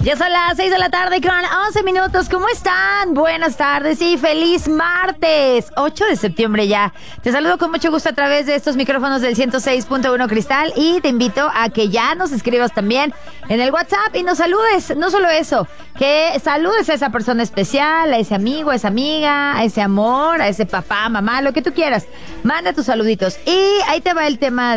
Ya son las 6 de la tarde con 11 minutos. ¿Cómo están? Buenas tardes y feliz martes, 8 de septiembre ya. Te saludo con mucho gusto a través de estos micrófonos del 106.1 Cristal y te invito a que ya nos escribas también en el WhatsApp y nos saludes. No solo eso, que saludes a esa persona especial, a ese amigo, a esa amiga, a ese amor, a ese papá, mamá, lo que tú quieras. Manda tus saluditos. Y ahí te va el tema